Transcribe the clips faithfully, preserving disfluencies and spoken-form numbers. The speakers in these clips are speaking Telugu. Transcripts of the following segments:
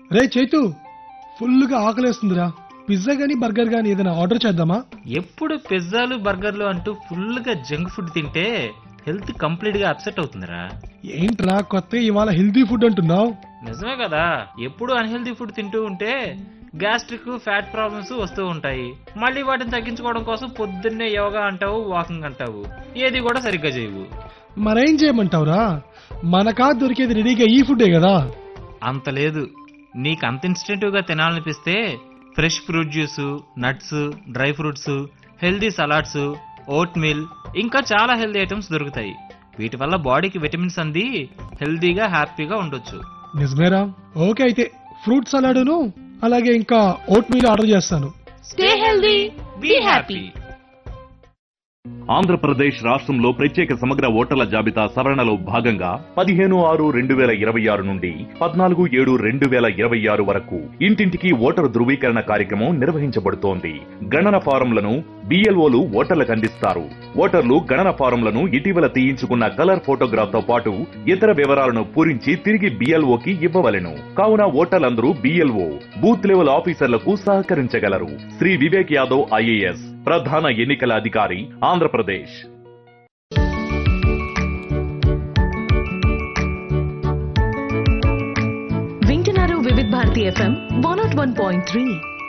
రే చైతు, ఫుల్గా ఆకలేస్తుందిరా. పిజ్జా గానీ బర్గర్ గానీ ఏదైనా ఆర్డర్ చేద్దామా? ఎప్పుడు పిజ్జాలు బర్గర్లు అంటూ ఫుల్ గా జంక్ ఫుడ్ తింటే హెల్త్ కంప్లీట్ గా అప్సెట్ అవుతుందిరా. ఏంట్రా కొత్త ఇవాళ హెల్తీ ఫుడ్ అంటున్నావు? నిజమే కదా, ఎప్పుడు అన్హెల్తీ ఫుడ్ తింటూ ఉంటే గ్యాస్ట్రిక్ ఫ్యాట్ ప్రాబ్లమ్స్ వస్తూ ఉంటాయి. మళ్ళీ వాటిని తగ్గించుకోవడం కోసం పొద్దున్నే యోగా అంటావు, వాకింగ్ అంటావు, ఏది కూడా సరిగ్గా చేయవు. మరేం చేయమంటావురా? మనకా దొరికేది రెడీగా ఈ ఫుడ్డే కదా. అంత లేదు, నీకు అంత ఇన్స్టెంటివ్ గా తినాలనిపిస్తే fresh fruit juice, nuts, dry fruits, healthy salads, vote mill, ఇంకా చాలా హెల్దీ ఐటమ్స్ దొరుకుతాయి. వీటి వల్ల బాడీకి విటమిన్స్ అంది హెల్దీగా హ్యాపీగా ఉండొచ్చు. నిజమేరా. ఓకే, అయితే ఫ్రూట్ సలాడును అలాగే ఇంకా ఓట్ మీల్ ఆర్డర్ చేస్తాను. Stay healthy, be happy. Andhra Pradesh రాష్ట్రంలో ప్రత్యేక సమగ్ర ఓటర్ల జాబితా సవరణలో భాగంగా పదిహేను ఆరు రెండు వేల ఇరవై ఆరు నుండి పద్నాలుగు ఏడు రెండు వేల ఇరవై ఆరు వరకు ఇంటింటికి ఓటరు ధృవీకరణ కార్యక్రమం నిర్వహించబడుతోంది. గణన ఫారంలను బిఎల్ఓలు ఓటర్లకు అందిస్తారు. ఓటర్లు గణన ఫారంలను ఇటీవల తీయించుకున్న కలర్ ఫోటోగ్రాఫ్ తో పాటు ఇతర వివరాలను పూరించి తిరిగి బిఎల్ఓకి ఇవ్వవలెను. కావున ఓటర్లందరూ బిఎల్ఓ బూత్ లెవెల్ ఆఫీసర్లకు సహకరించగలరు. శ్రీ వివేక్ యాదవ్ ఐఏఎస్ ప్రధాన ఎన్నికల అధికారి, ఆంధ్రప్రదేశ్. వింటున్నారు వివిధ Bharati FM one not one point three.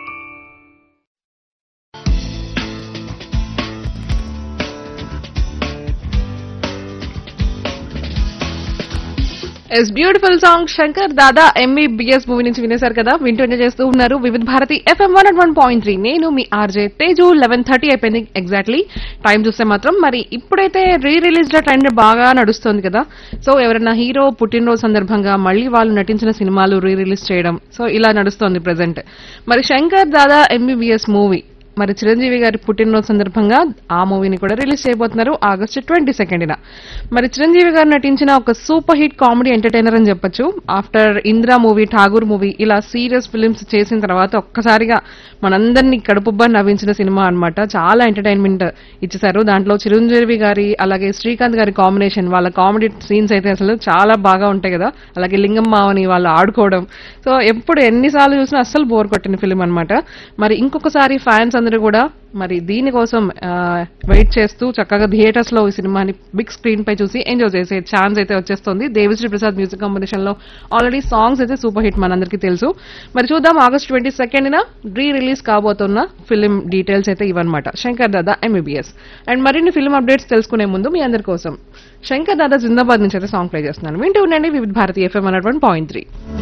Yes beautiful song Shankar Dada MBBS movie నుంచి వినేశారు కదా. వింటూ ఎంజాయ్ చేస్తూ ఉన్నారు వివిధ Bharati FM one not one point three. నేను మీ ఆర్జే తేజు. లెవెన్ థర్టీ అయిపోయింది ఎగ్జాక్ట్లీ. టైం చూస్తే మాత్రం మరి ఇప్పుడైతే రీ రిలీజ్ ట్రెండ్ బాగా నడుస్తుంది కదా. సో ఎవరైనా హీరో పుట్టినరోజు సందర్భంగా మళ్ళీ వాళ్ళు నటించిన సినిమాలు రీ రిలీజ్ చేయడం, సో ఇలా నడుస్తోంది ప్రెసెంట్. మరి శంకర్ దాదా ఎంబీబీఎస్ మూవీ మరి చిరంజీవి గారి పుట్టినరోజు సందర్భంగా ఆ మూవీని కూడా రిలీజ్ చేయబోతున్నారు ఆగస్టు ట్వంటీ సెకండ్. మరి చిరంజీవి గారు నటించిన ఒక సూపర్ హిట్ కామెడీ ఎంటర్టైనర్ అని చెప్పొచ్చు. After Indra movie, Tagore movie ఇలా సీరియస్ ఫిలిమ్స్ చేసిన తర్వాత ఒక్కసారిగా మనందరినీ కడుపుబ్బా నవ్వించిన సినిమా అన్నమాట. చాలా ఎంటర్టైన్మెంట్ ఇచ్చేశారు. దాంట్లో చిరంజీవి గారి అలాగే శ్రీకాంత్ గారి కాంబినేషన్, వాళ్ళ కామెడీ సీన్స్ అయితే అసలు చాలా బాగా ఉంటాయి కదా. అలాగే లింగం మావని వాళ్ళు ఆడుకోవడం, సో ఎప్పుడు ఎన్నిసార్లు చూసినా అస్సలు బోర్ కొట్టిన ఫిలిం అన్నమాట. మరి ఇంకొకసారి ఫ్యాన్స్ అందరూ కూడా మరి దీనికోసం వెయిట్ చేస్తూ చక్కగా థియేటర్స్ లో ఈ సినిమాని బిగ్ స్క్రీన్ పై చూసి ఎంజాయ్ చేసే ఛాన్స్ అయితే వచ్చేస్తుంది. దేవిశ్రీ ప్రసాద్ మ్యూజిక్ కాంబినేషన్ లో ఆల్రెడీ సాంగ్స్ అయితే సూపర్ హిట్ మనందరికీ తెలుసు. మరి చూద్దాం ఆగస్ట్ ట్వంటీ సెకండ్ న రీ రిలీజ్ కాబోతున్న ఫిలిం డీటెయిల్స్ అయితే ఇవన్నమాట. శంకర్ దాదా ఎంబీబీఎస్. అండ్ మరిన్ని ఫిలిం అప్డేట్స్ తెలుసుకునే ముందు మీ అందరి కోసం శంకర్ దాదా జిందాబాద్ నుంచి అయితే సాంగ్ ప్లే చేస్తున్నాను. వింటూ ఉండండి వివిధ Bharati FM one not one point three.